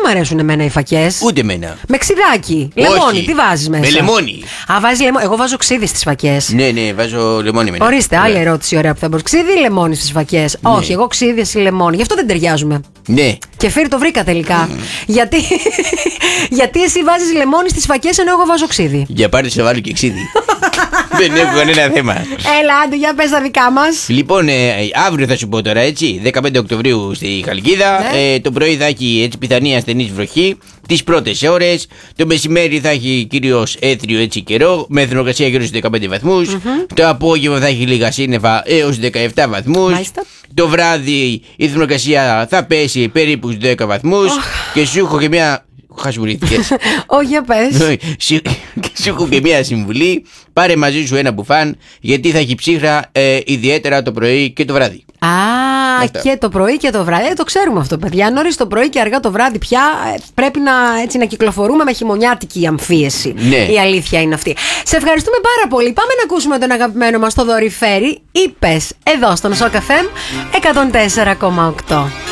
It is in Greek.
μου αρέσουν εμένα οι φακές. Ούτε εμένα. Με ξιδάκι. Λεμόνι, τι βάζεις μέσα? Με λεμόνι. Α, βάζεις λεμόνι. Εγώ βάζω ξύδι στις φακές. Ναι, βάζω λεμόνι μετά. Ορίστε, άλλη ερώτηση ωραία που θα μπορούσε. Ξύδι ή λεμόνι στις φακές? Ναι. Όχι, εγώ ξύδι, εσύ λεμόνι. Γι' αυτό δεν ταιριάζουμε. Ναι. Και φύρι το βρήκα τελικά. Γιατί εσύ βάζεις λεμόνι στις φακές ενώ εγώ βάζω ξύδι. Για πάρτε σε βάλω και ξύδι. Δεν έχω κανένα θέμα. Έλα, άντε, για πες τα δικά μας. Λοιπόν, αύριο θα σου πω τώρα, έτσι. 15 Οκτωβρίου στη Χαλκίδα. Ναι. Το πρωί θα έχει έτσι πιθανή ασθενής βροχή. Τις πρώτες ώρες. Το μεσημέρι θα έχει κυρίως έθριο έτσι καιρό. Με θερμοκρασία γύρω στους 15 βαθμούς. Το απόγευμα θα έχει λίγα σύννεφα έως 17 βαθμούς. Μάλιστα. Το βράδυ η θερμοκρασία θα πέσει περίπου στους 10 βαθμούς. Και σου έχω και μια. Χασμουρήθηκες. Όχι, για πες. Σου έχω και μια συμβουλή. Πάρε μαζί σου ένα μπουφάν, γιατί θα έχει ψύχρα ιδιαίτερα το πρωί και το βράδυ. Α, Αυτά. και το πρωί και το βράδυ. Το ξέρουμε αυτό, παιδιά. Νωρίς το πρωί και αργά το βράδυ πια πρέπει να κυκλοφορούμε με χειμωνιάτικη αμφίεση. Ναι. Η αλήθεια είναι αυτή. Σε ευχαριστούμε πάρα πολύ. Πάμε να ακούσουμε τον αγαπημένο μας το Δωρηφέρη. Είπες εδώ στον Σοκ FM 104,8.